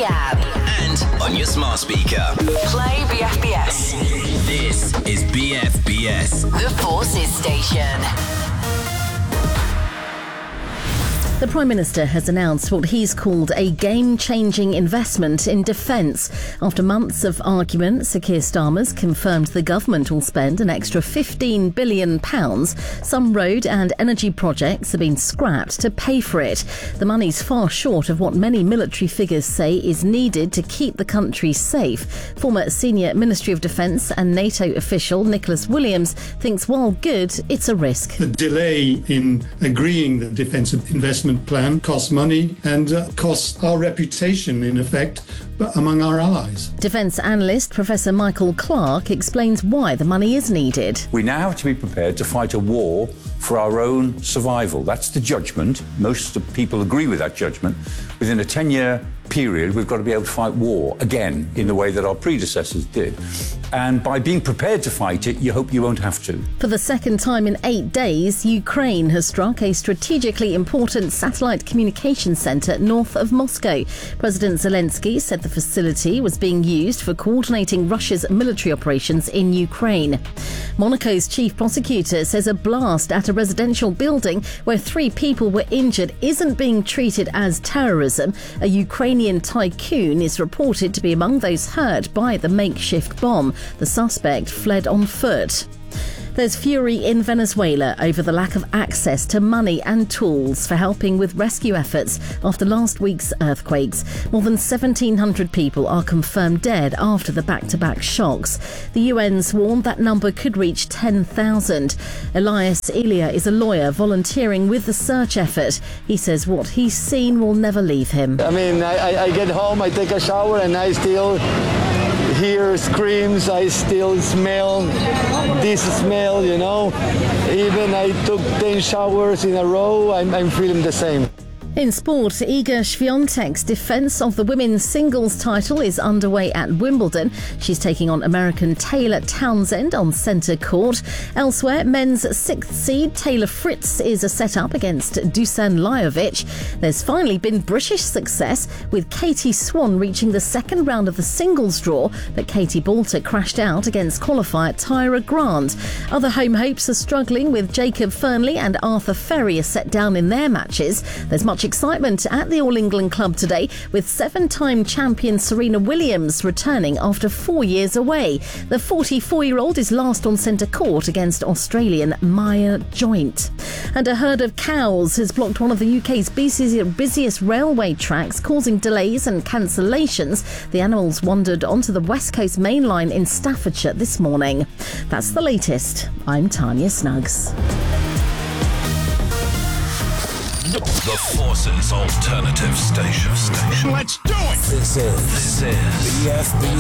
the app. And on your smart speaker. Play BFBS. This is BFBS. The Forces Station. The Prime Minister has announced what he's called a game-changing investment in defence. After months of argument, Sir Keir Starmer's confirmed the government will spend an extra £15 billion. Some road and energy projects have been scrapped to pay for it. The money's far short of what many military figures say is needed to keep the country safe. Former senior Ministry of Defence and NATO official Nicholas Williams thinks while good, it's a risk. The delay in agreeing the defence investment plan costs money and costs our reputation, in effect, among our allies. Defence analyst Professor Michael Clark explains why the money is needed. We now have to be prepared to fight a war for our own survival. That's the judgment. Most people agree with that judgment. Within a 10-year period, we've got to be able to fight war again in the way that our predecessors did. And by being prepared to fight it, you hope you won't have to. For the second time in 8 days, Ukraine has struck a strategically important satellite communication centre north of Moscow. President Zelensky said the facility was being used for coordinating Russia's military operations in Ukraine. Monaco's chief prosecutor says a blast at a residential building where 3 people were injured isn't being treated as terrorism. A Ukrainian tycoon is reported to be among those hurt by the makeshift bomb. The suspect fled on foot. There's fury in Venezuela over the lack of access to money and tools for helping with rescue efforts after last week's earthquakes. More than 1,700 people are confirmed dead after the back-to-back shocks. The UN's warned that number could reach 10,000. Elias Elia is a lawyer volunteering with the search effort. He says what he's seen will never leave him. I mean, I get home, I take a shower, and I still hear screams, I still smell this smell, you know. Even I took 10 showers in a row, I'm feeling the same. In sport, Iga Swiatek's defence of the women's singles title is underway at Wimbledon. She's taking on American Taylor Townsend on centre court. Elsewhere, men's 6th seed Taylor Fritz is a set-up against Dusan Lajovic. There's finally been British success, with Katie Swan reaching the second round of the singles draw, but Katie Balter crashed out against qualifier Tyra Grant. Other home hopes are struggling, with Jacob Fernley and Arthur Ferrier set down in their matches. There's much excitement at the All England club today, with 7-time champion Serena Williams returning after 4 years away. The 44-year-old is last on centre court against Australian Maya Joint. And a herd of cows has blocked one of the UK's busiest railway tracks, causing delays and cancellations. The animals wandered onto the West Coast Main Line in Staffordshire this morning. That's the latest. I'm Tanya Snuggs. The Forces Alternative Station. Let's do it! This is BFBS.